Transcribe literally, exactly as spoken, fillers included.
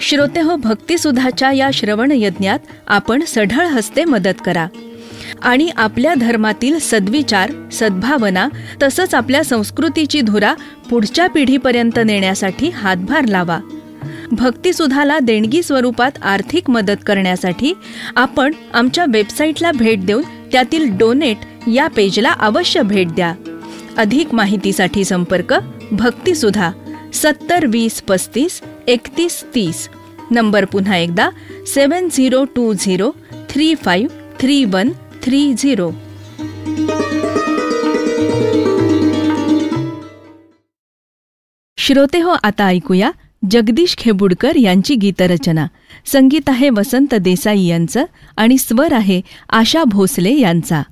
श्रोतेहो, भक्तिसुधाच्या या श्रवण यज्ञात आपण सढळ हस्ते मदत करा आणि आपल्या धर्मातील सद्विचार, सद्भावना तसंच आपल्या संस्कृतीची धुरा पुढच्या पिढीपर्यंत नेण्यासाठी हातभार लावा. भक्तिसुधाला देणगी स्वरूपात आर्थिक मदत करण्यासाठी आपण आमच्या वेबसाईटला भेट देऊन त्यातील डोनेट या पेजला अवश्य भेट द्या. अधिक माहितीसाठी संपर्क भक्तिसुधा सत्तर वीस पस्तीस एकतीस तीस. नंबर पुन्हा एकदा सेवन zero to zero three five three one three zero. श्रोते हो, आता ऐकूया जगदीश खेबुडकर यांची गीतरचना. संगीत आहे वसंत देसाई यांचं आणि स्वर आहे आशा भोसले यांचा.